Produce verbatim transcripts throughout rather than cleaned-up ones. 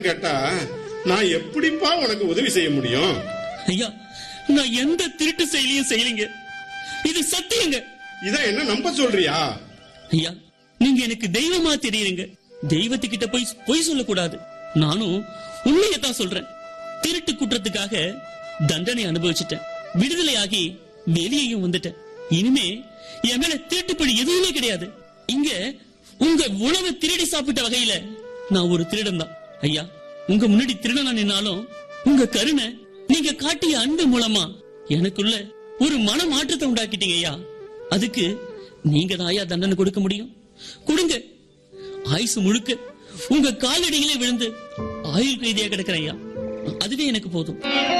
கேட்டா நான் எப்படிப்பா உனக்கு உதவி செய்ய முடியும்? ஐயா, நான் எந்த திருட்டு செயலியும் செய்யலீங்க. இது சத்தியங்க. இத என்ன நம்ப சொல்றியா? ஐயா, நீங்க எனக்கு தெய்வமா தெரியுங்க. தெய்வத்துக்கிட்ட போய் பொய் சொல்லக்கூடாது. நானும் உண்மையத்தான் சொல்றேன். திருட்டு குற்றத்துக்காக தண்டனை அனுபவிச்சுட்டேன். விடுதலையாகி வெளியேயும் வந்துட்டேன். இனிமே என் மேல திருட்டுப்படி எதுவுமே கிடையாது. இங்க உங்க உணவை திருடி சாப்பிட்ட வகையில நான் ஒரு திருடன் தான். ஐயா, உங்க முன்னாடி திருடனா நின்னாலும் உங்க கருணை, நீங்க காட்டிய அன்பு மூலமா எனக்குள்ள ஒரு மன மாற்றத்தை உண்டாக்கிட்டீங்க ஐயா. அதுக்கு நீங்க தான் ஐயா தண்டனை கொடுக்க முடியும். கொடுங்க. ஆயுசு முழுக்க உங்க காலடிகளே விழுந்து ஆயுள் கைதியா கிடக்கிறேன் ஐயா. அதுவே எனக்கு போதும்.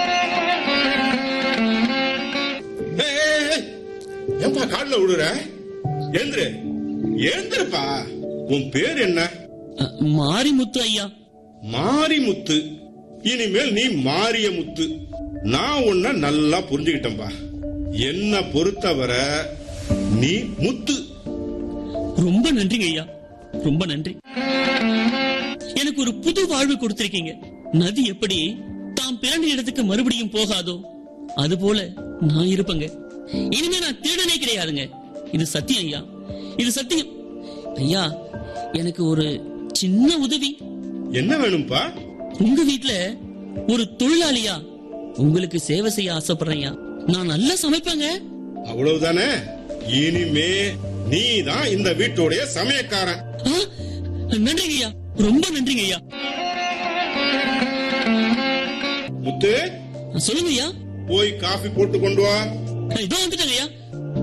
ஏன்பா கால்ல விடுற? ஏந்திரு, ஏந்திருப்பா. உன் பேர் என்ன? மாரிமுத்து ஐயா. மாரிமுத்து. இனிமேல் நீ மாரிய முத்து. நான் உன்ன நல்லா புரிஞ்சுக்கிட்டேன்பா. என்ன பொறுத்தவரை நீ முத்து. ரொம்ப நன்றிங்க ஐயா, ரொம்ப நன்றி. எனக்கு ஒரு புது வாழ்வு கொடுத்திருக்கீங்க. நதி எப்படி தாம் பிறந்த இடத்துக்கு மறுபடியும் போகாதோ அது போல நான் இருப்பேங்க. இனிமே நான் திருடனே கிடையாதுங்க. இது சத்தியம் ஐயா, இது சத்தியம். ஐயா, எனக்கு ஒரு சின்ன உதவி. என்ன வேணும்பா? உங்க வீட்டுல ஒரு தொழிலாளியா உங்களுக்கு சேவை செய்ய ஆசைப்படுறேன் ஐயா. நான் நல்லா சமைப்பேங்க. அவ்வளவுதானே? இனிமே நீ தான் இந்த வீட்டுடைய சமயக்காரன். நன்றிங்க ஐயா, ரொம்ப நன்றிங்க ஐயா. முத்து, சொல்லுங்க ஐயா. போய் காஃபி போட்டு கொண்டு வா. இதோ வந்துட்டேங்க ஐயா.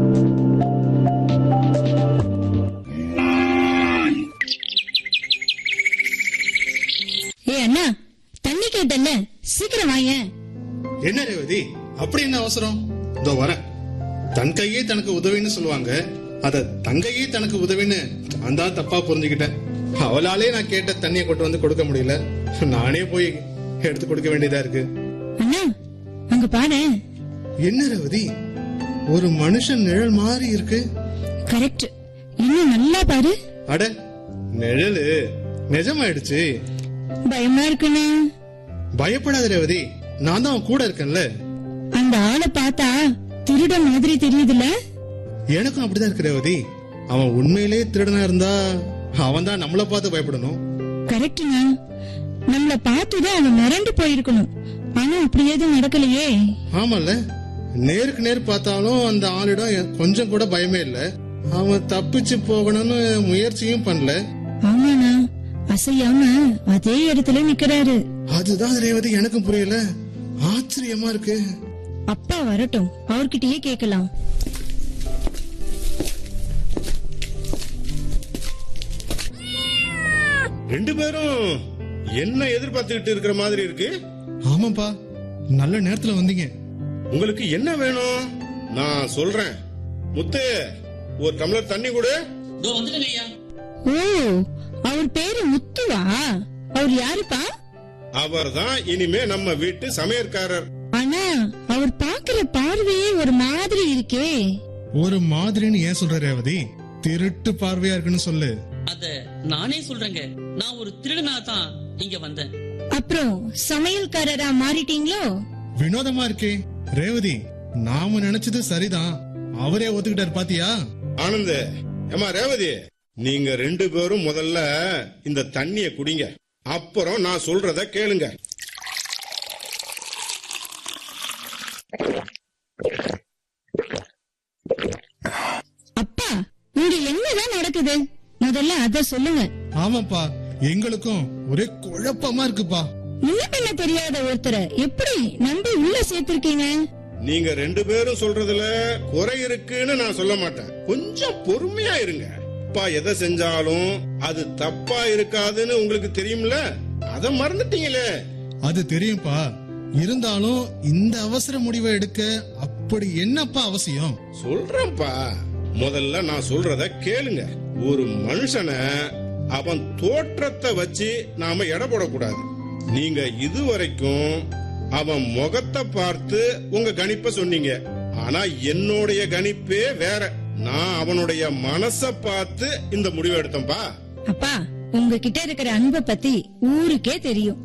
ஏ அண்ணா, தண்ணி கேட்டல்ல, சீக்கிரம் வாயேன். என்ன ரேவதி, அப்படி என்ன அவசரம்? இதோ வரேன். தன் கையே தனக்கு உதவின்னு சொல்லுவாங்க, அத தங்கையே தனக்கு உதவின்னு நான் தான் தப்பா புரிஞ்சுக்கிட்டேன். அவளாலே நான் கேட்ட தண்ணியை கொண்டு வந்து கொடுக்க முடியல, நானே போய் எடுத்து கொடுக்க வேண்டியதா இருக்கு. அண்ணா, அங்க பாரு. என்ன ரேவதி, ஒரு மனுஷன் நிழல் மாதிரி இருக்கு. கரெக்ட். இன்னும் நல்லா பாரு. அட, நிழலு நிஜமாயிடுச்சு. பயமா இருக்குண்ணா. பயப்படாத ரேவதி, நான் தான் கூட இருக்கேன்ல. அந்த ஆளை பார்த்தா திருட மாதிரி தெரியுதுல. எனக்கும் அப்படிதான் இருக்கு ரேவதி. அவன் உண்மையிலே திருடனா இருந்தா அவன் தான் நம்மள பார்த்து பயப்படணும். கரெக்ட்ண்ணா. நம்மள பார்த்துதான் அவன் மிரண்டு போயிருக்கணும். ஆனா அப்படி எதுவும் நடக்கலையே. ஆமால, நேருக்கு நேர் பார்த்தாலும் அந்த ஆளிடம் கொஞ்சம் கூட பயமே இல்ல. அவன் தப்பிச்சு போகணும்னு முயற்சியும் பண்ணல. ஆமாண்ணா, அசையாம அதே இடத்துல நிக்கிறாரு. அதுதான் ரேவதி எனக்கும் புரியல, ஆச்சரியமா இருக்கு. அப்பா வரட்டும், அவர்கிட்டயே கேக்கலாம். ரெண்டு பேரும் என்ன எதிர்பார்த்துக்கிட்டு இருக்கிற மாதிரி இருக்கு. ஆமாப்பா, நல்ல நேரத்துல வந்தீங்க. உங்களுக்கு என்ன வேணும்? நான் சொல்றேன். முத்து, ஒரு டம்ளர் தண்ணி கொடு. இதோ வந்துட்டேங்க ஐயா. ஓ, அவர் பேரு முத்துவா? அவர் யாருப்பா? அவர் தான் இனிமே நம்ம வீட்டு சமையற்காரர். ஆனா அவர் பாக்குற பார்வையே ஒரு மாதிரி இருக்கே. ஒரு மாதிரின்னு ஏன் சொல்ற ரேவதி? திருட்டு பார்வையா இருக்குன்னு சொல்லு. அத நானே சொல்றேங்க. நான் ஒரு திருடனா தான் இங்க வந்தேன். அப்புறம் சமையல்காரரா மாறிட்டீங்களோ? வினோதமா இருக்கே ரேவதி. நாம நினைச்சது சரிதான், அவரே ஒத்துக்கிட்டாரு பாத்தியா? ஆனந்த், ஏமா ரேவதி, நீங்க ரெண்டு பேரும் முதல்ல இந்த தண்ணிய குடிங்க, அப்புறம் நான் சொல்றத கேளுங்க. அப்பா, இங்க என்னதான் நடக்குது? முதல்ல அத சொல்லுங்க. ஆமாப்பா, எங்களுக்கும் ஒரே குழப்பமா இருக்குப்பா. முன்ன பின்ன தெரியாத ஒருத்தரை எப்படி நம்பி உள்ள சேர்த்திருக்கீங்க? நீங்க ரெண்டு பேரும் சொல்றதுல குறை இருக்குன்னு நான் சொல்ல மாட்டேன். கொஞ்சம் பொறுமையா இருங்க. அப்பா எதை செஞ்சாலும் அது தப்பா இருக்காதுன்னு உங்களுக்கு தெரியும்ல, அத மறந்துட்டீங்களே. அது தெரியும்பா, இருந்தாலும் இந்த அவசர முடிவை எடுக்க அப்படி என்னப்பா அவசியம்? சொல்றேன்ப்பா, முதல்ல நான் சொல்றத கேளுங்க. ஒரு மனுஷனை அவன் தோற்றத்தை வச்சு நாம எடை போடக்கூடாது. நீங்க இதுவரைக்கும் அவன் முகத்தை பார்த்து உங்க கணிப்ப சொன்னீங்க. ஆனா என்னுடைய கணிப்பே வேற. நான் அவனுடைய மனச பார்த்து இந்த முடிவை எடுத்தேன்பா. அப்பா, உங்ககிட்ட இருக்கிற அன்பை பத்தி ஊருக்கே தெரியும்.